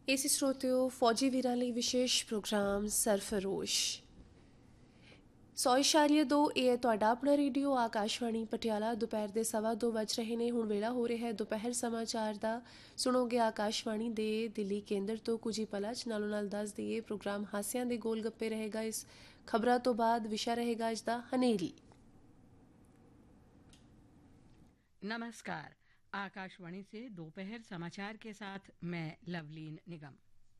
AC ਸਰੋਤਿਓ ਫੌਜੀ ਵੀਰਾਂ ਲਈ ਵਿਸ਼ੇਸ਼ ਪ੍ਰੋਗਰਾਮ ਸਰਫਰੋਸ਼ 100.2 ਇਹ ਹੈ ਤੁਹਾਡਾ ਆਪਣਾ ਰੇਡੀਓ ਆਕਾਸ਼ਵਾਣੀ ਪਟਿਆਲਾ। ਦੁਪਹਿਰ ਦੇ 2:15 ਵੱਜ ਰਹੇ ਨੇ। ਹੁਣ ਵੇਲਾ ਹੋ ਰਿਹਾ ਹੈ ਦੁਪਹਿਰ ਸਮਾਚਾਰ ਦਾ। ਸੁਣੋਗੇ ਆਕਾਸ਼ਵਾਣੀ ਦੇ ਦਿੱਲੀ ਕੇਂਦਰ ਤੋਂ ਕੁਝ ਹੀ ਪਲਾਂ 'ਚ। ਨਾਲੋਂ ਨਾਲ ਦੱਸ ਦਈਏ ਪ੍ਰੋਗਰਾਮ ਹਾਸਿਆਂ ਦੇ ਗੋਲ ਗੱਪੇ ਰਹੇਗਾ। ਇਸ ਖਬਰਾਂ ਤੋਂ ਬਾਅਦ ਵਿਸ਼ਾ ਰਹੇਗਾ ਅੱਜ ਦਾ ਹਨੇਰੀ। नमस्कार। आकाशवाणी से दोपहर समाचार के साथ मैं लवलीन निगम।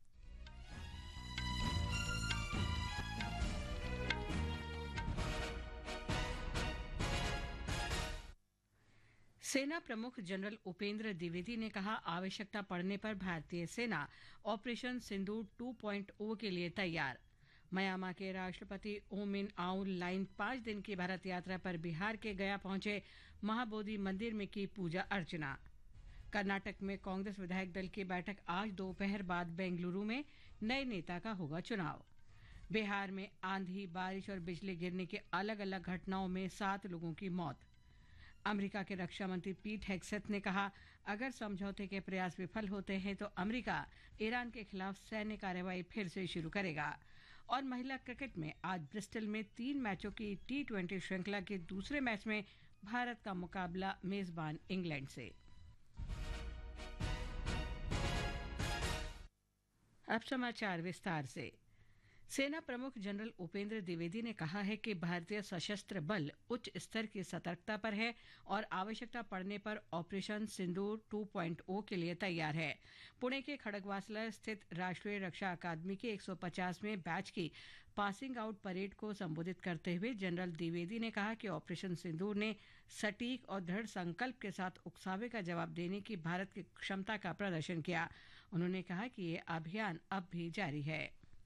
सेना प्रमुख जनरल उपेंद्र द्विवेदी ने कहा, आवश्यकता पड़ने पर भारतीय सेना ऑपरेशन सिंदूर 2.0 के लिए तैयार। म्यांमार के राष्ट्रपति ऊ मिन आउंग लाइन 5 दिन की भारत यात्रा पर बिहार के गया पहुंचे। महाबोधि मंदिर में की पूजा अर्चना। कर्नाटक में कांग्रेस विधायक दल की बैठक आज दोपहर बाद बेंगलुरु में। नए नेता का होगा चुनाव। बिहार में आंधी, बारिश और बिजली गिरने की अलग अलग घटनाओं में 7 लोगों की मौत। अमेरिका के रक्षा मंत्री पीट हेग्सेथ ने कहा, अगर समझौते के प्रयास विफल होते हैं तो अमेरिका ईरान के खिलाफ सैन्य कार्रवाई फिर से शुरू करेगा। और महिला क्रिकेट में आज ब्रिस्टल में 3 मैचों की T20 श्रृंखला के दूसरे मैच में भारत का मुकाबला मेजबान इंग्लैंड से। अब समाचार विस्तार से। सेना प्रमुख जनरल उपेंद्र द्विवेदी ने कहा है कि भारतीय सशस्त्र बल उच्च स्तर की सतर्कता पर है और आवश्यकता पड़ने पर ऑपरेशन सिंदूर 2.0 के लिए तैयार है। पुणे के खड़गवासला स्थित राष्ट्रीय रक्षा अकादमी के 150वें बैच की पासिंग आउट परेड को संबोधित करते हुए जनरल द्विवेदी ने कहा कि ऑपरेशन सिंदूर ने सटीक और दृढ़ संकल्प के साथ उकसावे का जवाब देने की भारत की क्षमता का प्रदर्शन किया। उन्होंने कहा कि ये अभियान अब भी जारी है।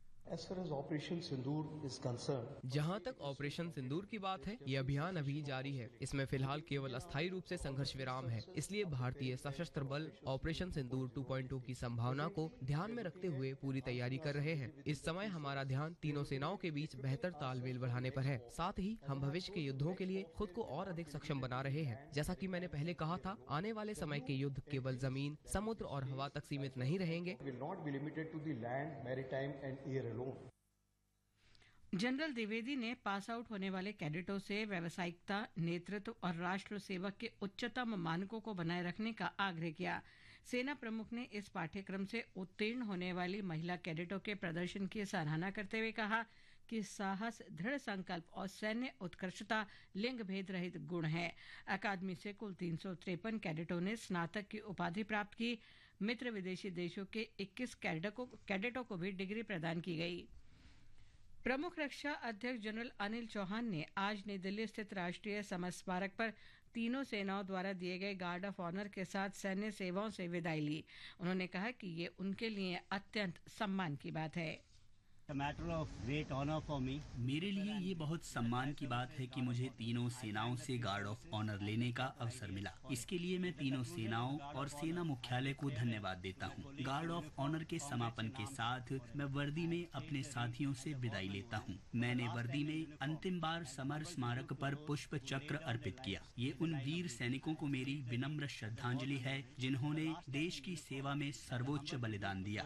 जहां तक ऑपरेशन सिंदूर की बात है, ये अभियान अभी जारी है। इसमें फिलहाल केवल अस्थायी रूप से संघर्ष विराम है। इसलिए भारतीय सशस्त्र बल ऑपरेशन सिंदूर 2.0 की संभावना को ध्यान में रखते हुए पूरी तैयारी कर रहे हैं। इस समय हमारा ध्यान तीनों सेनाओं के बीच बेहतर तालमेल बढ़ाने पर है। साथ ही हम भविष्य के युद्धों के लिए खुद को और अधिक सक्षम बना रहे हैं। जैसा कि मैंने पहले कहा था, आने वाले समय के युद्ध केवल जमीन, समुद्र और हवा तक सीमित नहीं रहेंगे। जनरल द्विवेदी ने पास आउट होने वाले कैडेटों से व्यावसायिकता, नेतृत्व और राष्ट्र सेवक के उच्चतम मानकों को बनाए रखने का आग्रह किया। सेना प्रमुख ने इस पाठ्यक्रम से उत्तीर्ण होने वाली महिला कैडेटों के प्रदर्शन की सराहना करते हुए कहा कि साहस, दृढ़ संकल्प और सैन्य उत्कृष्टता लिंग भेद रहित गुण है। अकादमी से कुल 353 कैडेटों ने स्नातक की उपाधि प्राप्त की। मित्र विदेशी देशों के 21 कैडेटों को भी डिग्री प्रदान की गई। प्रमुख रक्षा अध्यक्ष जनरल अनिल चौहान ने आज नई दिल्ली स्थित राष्ट्रीय समर स्मारक पर तीनों सेनाओं द्वारा दिए गए गार्ड ऑफ ऑनर के साथ सैन्य सेवाओं से विदाई ली। उन्होंने कहा कि ये उनके लिए अत्यंत सम्मान की बात है। मेरे लिए ये बहुत सम्मान की बात है कि मुझे तीनों सेनाओं से गार्ड ऑफ ऑनर लेने का अवसर मिला। इसके लिए मैं तीनों सेनाओं और सेना मुख्यालय को धन्यवाद देता हूँ। गार्ड ऑफ ऑनर के समापन के साथ मैं वर्दी में अपने साथियों से विदाई लेता हूँ। मैंने वर्दी में अंतिम बार समर स्मारक पर पुष्प चक्र अर्पित किया। ये उन वीर सैनिकों को मेरी विनम्र श्रद्धांजलि है जिन्होंने देश की सेवा में सर्वोच्च बलिदान दिया।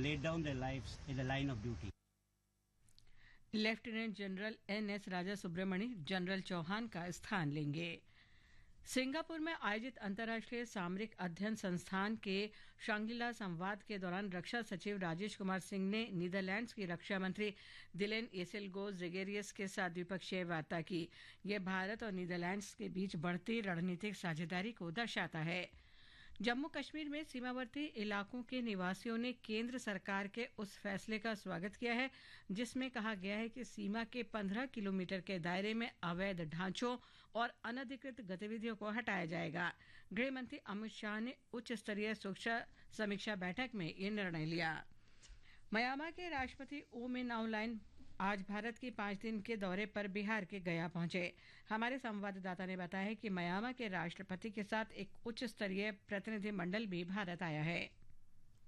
लेफ्टिनेंट जनरल NS राजा सुब्रमणि जनरल चौहान का स्थान लेंगे। सिंगापुर में आयोजित अंतर्राष्ट्रीय सामरिक अध्ययन संस्थान के शांग्रीला संवाद के दौरान रक्षा सचिव राजेश कुमार सिंह ने नीदरलैंड्स की रक्षा मंत्री दिलेन एसेलगोस ज़ेगेरियस के साथ द्विपक्षीय वार्ता की। यह भारत और नीदरलैंड्स के बीच बढ़ती रणनीतिक साझेदारी को दर्शाता है। जम्मू कश्मीर में सीमावर्ती इलाकों के निवासियों ने केंद्र सरकार के उस फैसले का स्वागत किया है जिसमें कहा गया है कि सीमा के 15 किलोमीटर के दायरे में अवैध ढांचों और अनधिकृत गतिविधियों को हटाया जाएगा। गृह मंत्री अमित शाह ने उच्च स्तरीय सुरक्षा समीक्षा बैठक में ये निर्णय लिया। म्यांमार के राष्ट्रपति ऊ मिन आउंग लाइन आज भारत की 5 दिन के दौरे पर बिहार के गया पहुंचे। हमारे संवाददाता ने बताया है कि म्यांमार के राष्ट्रपति के साथ एक उच्च स्तरीय प्रतिनिधिमंडल भी भारत आया है।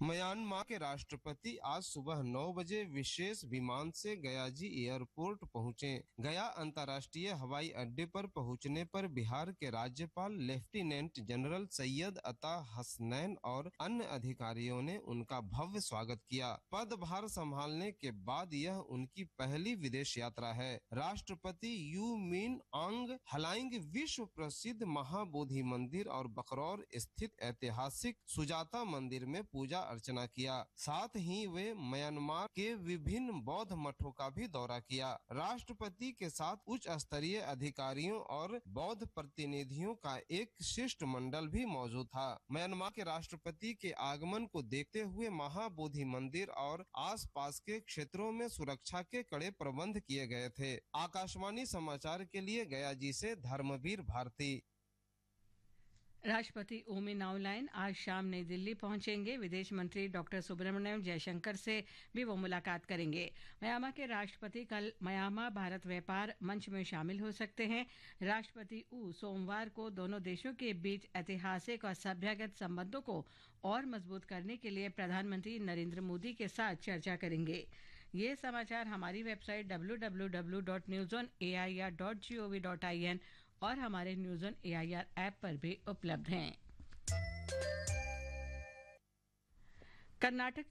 म्यांमार के राष्ट्रपति आज सुबह 9 बजे विशेष विमान से गयाजी एयरपोर्ट पहुंचे। गया अंतर्राष्ट्रीय हवाई अड्डे पर पहुंचने पर बिहार के राज्यपाल लेफ्टिनेंट जनरल सैयद अता हसनैन और अन्य अधिकारियों ने उनका भव्य स्वागत किया। पदभार संभालने के बाद यह उनकी पहली विदेश यात्रा है। राष्ट्रपति यू मिन आंग हलाइंग विश्व प्रसिद्ध महाबोधि मंदिर और बकरौर स्थित ऐतिहासिक सुजाता मंदिर में पूजा अर्चना किया। साथ ही वे म्यांमार के विभिन्न बौद्ध मठों का भी दौरा किया। राष्ट्रपति के साथ उच्च स्तरीय अधिकारियों और बौद्ध प्रतिनिधियों का एक शिष्टमंडल भी मौजूद था। म्यांमार के राष्ट्रपति के आगमन को देखते हुए महाबोधि मंदिर और आसपास के क्षेत्रों में सुरक्षा के कड़े प्रबंध किए गए थे। आकाशवाणी समाचार के लिए गया जी से धर्मवीर भारती। राष्ट्रपति ओमी नाउलाइन आज शाम नई दिल्ली पहुंचेंगे। विदेश मंत्री डॉक्टर सुब्रमण्यम जयशंकर से भी वो मुलाकात करेंगे। म्यांमार के राष्ट्रपति कल म्यांमार भारत व्यापार मंच में शामिल हो सकते हैं। राष्ट्रपति सोमवार को दोनों देशों के बीच ऐतिहासिक और सभ्यगत संबंधों को और मजबूत करने के लिए प्रधानमंत्री नरेंद्र मोदी के साथ चर्चा करेंगे। ये समाचार हमारी वेबसाइट www.newsonair.gov.in और हमारे न्यूज़ ऑन एआईआर ऐप पर भी उपलब्ध हैं। कर्नाटक